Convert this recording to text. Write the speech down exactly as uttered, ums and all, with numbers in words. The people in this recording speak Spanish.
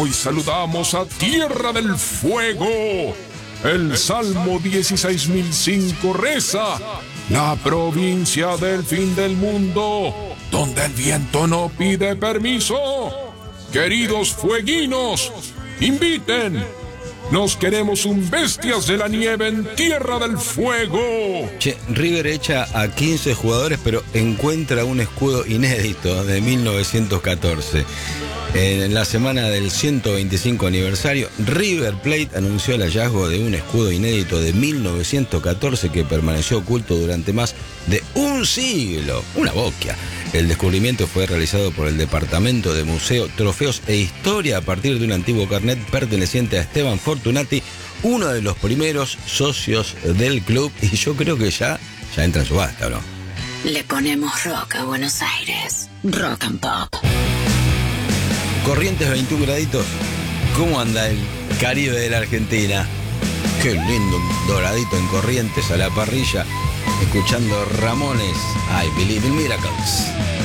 Hoy saludamos a Tierra del Fuego. El Salmo dieciséis mil cinco reza: la provincia del fin del mundo, donde el viento no pide permiso. Queridos fueguinos, inviten. Nos queremos un Bestias de la Nieve en Tierra del Fuego. Che, River echa a quince jugadores, pero encuentra un escudo inédito de mil novecientos catorce. En la semana del ciento veinticinco aniversario, River Plate anunció el hallazgo de un escudo inédito de mil novecientos catorce que permaneció oculto durante más de un siglo. Una boquia. El descubrimiento fue realizado por el Departamento de Museo, Trofeos e Historia a partir de un antiguo carnet perteneciente a Esteban Fortunati, uno de los primeros socios del club, y yo creo que ya, ya entra en subasta, ¿no? Le ponemos rock a Buenos Aires. Rock and pop. Corrientes veintiún graditos. ¿Cómo anda el Caribe de la Argentina? Qué lindo, un doradito en Corrientes a la parrilla, escuchando Ramones, I Believe in Miracles.